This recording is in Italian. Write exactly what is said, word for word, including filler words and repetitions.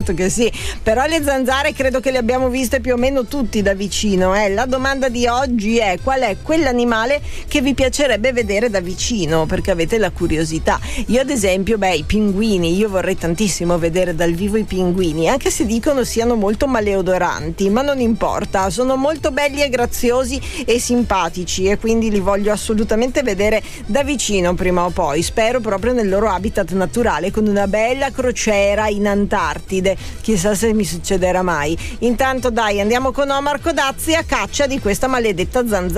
certo che sì, però le zanzare credo che le abbiamo viste più o meno tutti da vicino. Eh. La domanda di oggi è: qual è quell'animale che vi piacerebbe vedere da vicino, perché avete la curiosità? Io ad esempio, beh, i pinguini, io vorrei tantissimo vedere dal vivo i pinguini, anche se dicono siano molto maleodoranti, ma non importa, sono molto belli e graziosi e simpatici, e quindi li voglio assolutamente vedere da vicino prima o poi, spero proprio nel loro habitat naturale, con una bella crociera in Antartide, chissà se mi succederà mai. Intanto dai, andiamo con Omar Codazzi a caccia di questa maledetta zanzara.